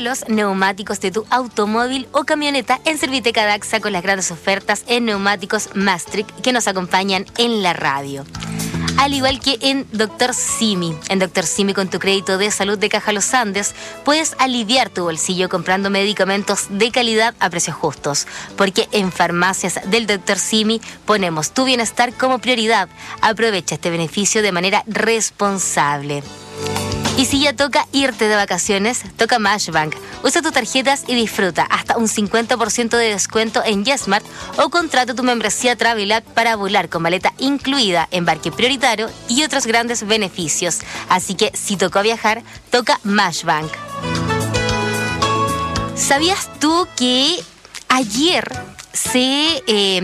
los neumáticos de tu automóvil o camioneta en Serviteca Daxa con las grandes ofertas en neumáticos Maastricht que nos acompañan en la radio. Al igual que en Dr. Simi. En Dr. Simi, con tu crédito de salud de Caja Los Andes, puedes aliviar tu bolsillo comprando medicamentos de calidad a precios justos. Porque en Farmacias del Dr. Simi ponemos tu bienestar como prioridad. Aprovecha este beneficio de manera responsable. Y si ya toca irte de vacaciones, toca Mashbank. Usa tus tarjetas y disfruta hasta un 50% de descuento en YesMart o contrata tu membresía Travelab para volar con maleta incluida, embarque prioritario y otros grandes beneficios. Así que si tocó viajar, toca Mashbank. ¿Sabías tú que ayer se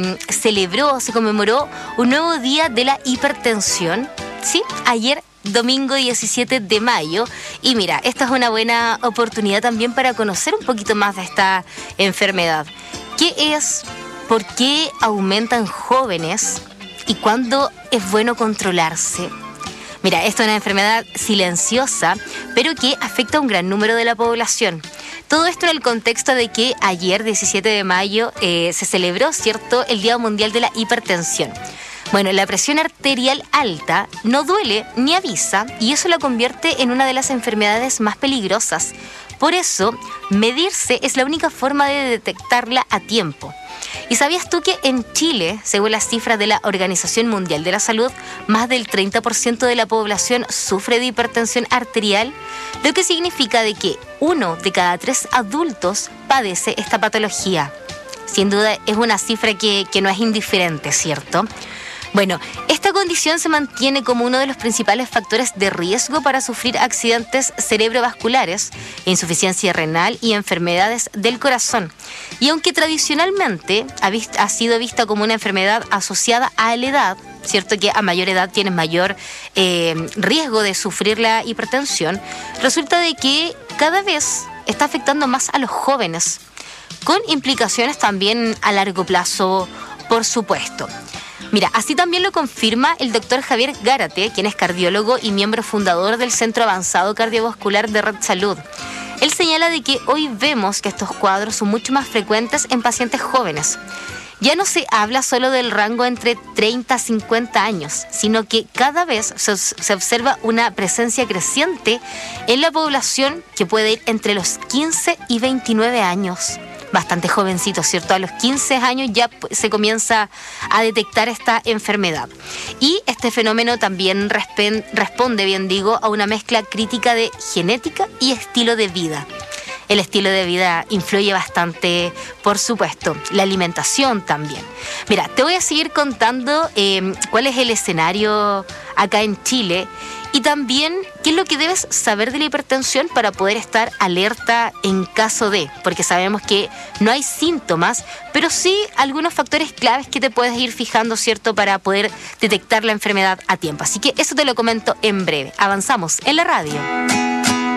conmemoró un nuevo día de la hipertensión? Sí, ayer domingo 17 de mayo. Y mira, esta es una buena oportunidad también para conocer un poquito más de esta enfermedad. ¿Qué es? ¿Por qué aumentan jóvenes? ¿Y cuándo es bueno controlarse? Mira, esta es una enfermedad silenciosa, pero que afecta a un gran número de la población. Todo esto en el contexto de que ayer, 17 de mayo, se celebró, ¿cierto?, el Día Mundial de la Hipertensión. Bueno, la presión arterial alta no duele ni avisa y eso la convierte en una de las enfermedades más peligrosas. Por eso, medirse es la única forma de detectarla a tiempo. ¿Y sabías tú que en Chile, según las cifras de la Organización Mundial de la Salud, más del 30% de la población sufre de hipertensión arterial? Lo que significa de que 1 de cada 3 adultos padece esta patología. Sin duda es una cifra que no es indiferente, ¿cierto? Bueno, esta condición se mantiene como uno de los principales factores de riesgo para sufrir accidentes cerebrovasculares, insuficiencia renal y enfermedades del corazón. Y aunque tradicionalmente ha sido vista como una enfermedad asociada a la edad, cierto que a mayor edad tienes mayor riesgo de sufrir la hipertensión, resulta de que cada vez está afectando más a los jóvenes, con implicaciones también a largo plazo, por supuesto. Mira, así también lo confirma el doctor Javier Gárate, quien es cardiólogo y miembro fundador del Centro Avanzado Cardiovascular de Red Salud. Él señala de que hoy vemos que estos cuadros son mucho más frecuentes en pacientes jóvenes. Ya no se habla solo del rango entre 30 a 50 años, sino que cada vez se observa una presencia creciente en la población que puede ir entre los 15 y 29 años. Bastante jovencito, ¿cierto? A los 15 años ya se comienza a detectar esta enfermedad. Y este fenómeno también responde, bien digo, a una mezcla crítica de genética y estilo de vida. El estilo de vida influye bastante, por supuesto. La alimentación también. Mira, te voy a seguir contando cuál es el escenario acá en Chile y también qué es lo que debes saber de la hipertensión para poder estar alerta en caso de, porque sabemos que no hay síntomas, pero sí algunos factores claves que te puedes ir fijando, ¿cierto?, para poder detectar la enfermedad a tiempo. Así que eso te lo comento en breve. Avanzamos en la radio.